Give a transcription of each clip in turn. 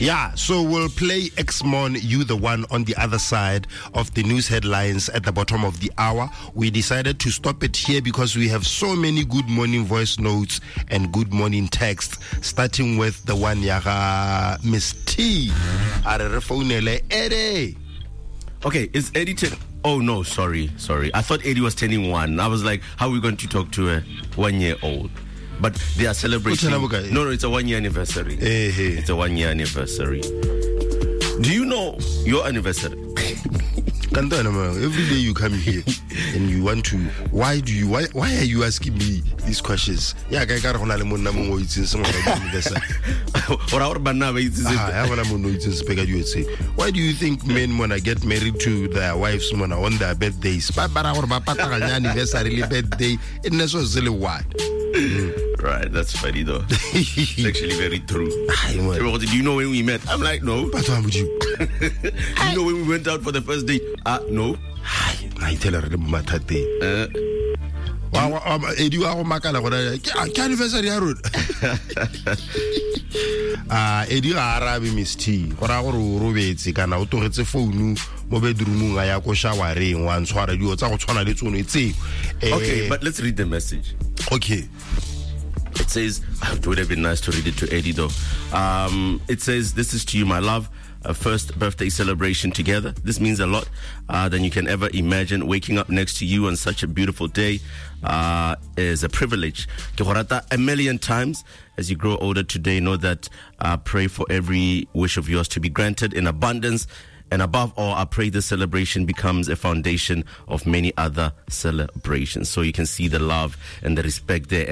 Yeah, so we'll play X-Mon, You the One, on the other side of the news headlines at the bottom of the hour. We decided to stop it here because we have so many good morning voice notes and good morning texts, starting with the one yaga Miss T. Eddie. Okay, is Eddie Oh no, sorry. I thought Eddie was turning 1. I was like, how are we going to talk to a 1-year-old? But they are celebrating. No, it's a 1-year anniversary. It's a 1-year anniversary. Do you know your anniversary? Every day you come here and you want to. Why are you asking me these questions? Yeah, why do you think men wanna get married to their wives on their birthdays? Right, that's funny though. It's actually very true. Do you know when we met? I'm like, no. But why would you? Do you know when we went out for the first date? No. I tell her Eddie Arabi Miss T. Okay, but let's read the message. Okay. It says, it would have been nice to read it to Eddie though. It says, this is to you, my love. A first birthday celebration together. This means a lot than you can ever imagine. Waking up next to you on such a beautiful day is a privilege. Ke go rata a million times. As you grow older today, know that pray for every wish of yours to be granted in abundance. And above all, I pray this celebration becomes a foundation of many other celebrations. So you can see the love and the respect there.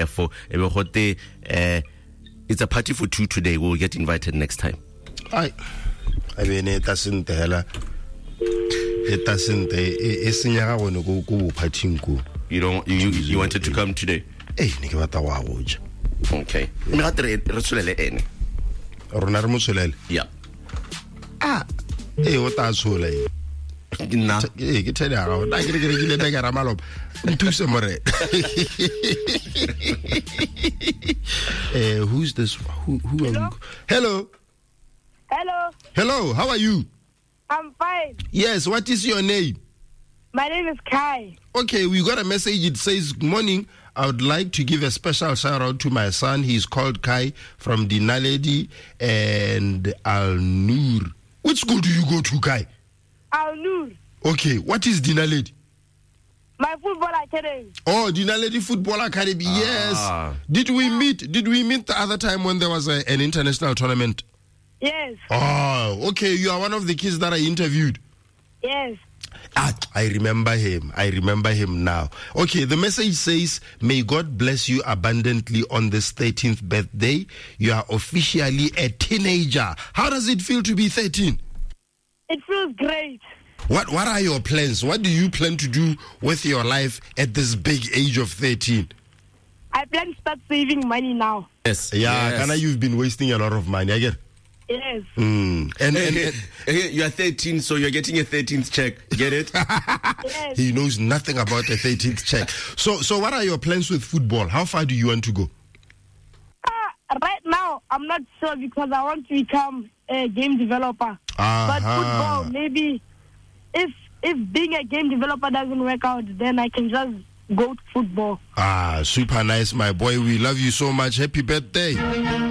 It's a party for 2 today. We'll get invited next time. I mean, it doesn't tell. It doesn't. You wanted to come today? Okay. Yeah. Hey, what that's all like? Nah. Hey, get it out. I get who's this? Who are you? Hello. Hello, how are you? I'm fine. Yes, what is your name? My name is Kai. Okay, we got a message. It says, good morning. I would like to give a special shout out to my son. He's called Kai from Dinaledi and Al Nur. Which school do you go to, Kai? Al Nur. Okay, what is Dinaledi? My football academy. Oh, Dinaledi Football Academy. Yes. Did we meet the other time when there was an international tournament? Yes. Oh, okay. You are one of the kids that I interviewed. Yes. I remember him now. Okay, the message says, may God bless you abundantly on this 13th birthday. You are officially a teenager. How does it feel to be 13? It feels great. What are your plans? What do you plan to do with your life at this big age of 13? I plan to start saving money now. Yes. Yeah, Kana, you've been wasting a lot of money, I get. Yes. And you are 13, so you're getting a 13th check. Get it? Yes. He knows nothing about a 13th check. So what are your plans with football? How far do you want to go? Right now, I'm not sure because I want to become a game developer. But football, maybe if being a game developer doesn't work out, then I can just go to football. Super nice, my boy. We love you so much. Happy birthday.